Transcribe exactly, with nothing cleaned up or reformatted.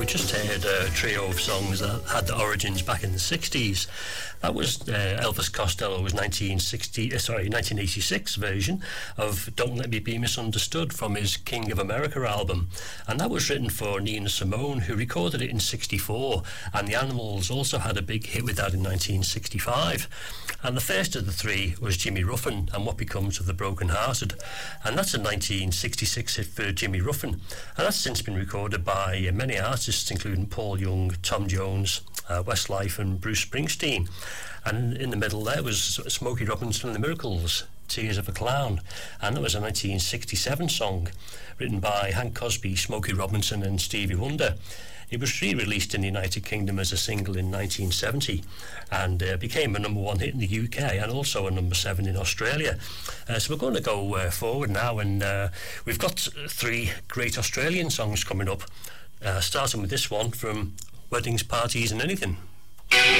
just heard a trio of songs that had their origins back in the sixties. That was uh, Elvis Costello's nineteen sixty, uh, sorry, nineteen eighty-six version of Don't Let Me Be Misunderstood from his King of America album. And that was written for Nina Simone, who recorded it in sixty-four. And the Animals also had a big hit with that in nineteen sixty-five. And the first of the three was Jimmy Ruffin and What Becomes of the Broken Hearted. And that's a nineteen sixty-six hit for Jimmy Ruffin. And that's since been recorded by uh, many artists, including Paul Young, Tom Jones, uh, Westlife and Bruce Springsteen. And in the middle there was Smokey Robinson and the Miracles, Tears of a Clown. And that was a nineteen sixty-seven song written by Hank Cosby, Smokey Robinson and Stevie Wonder. It was re-released in the United Kingdom as a single in nineteen seventy and uh, became a number one hit in the U K and also a number seven in Australia. Uh, so we're going to go uh, forward now, and uh, we've got three great Australian songs coming up, uh, starting with this one from Weddings, Parties and Anything.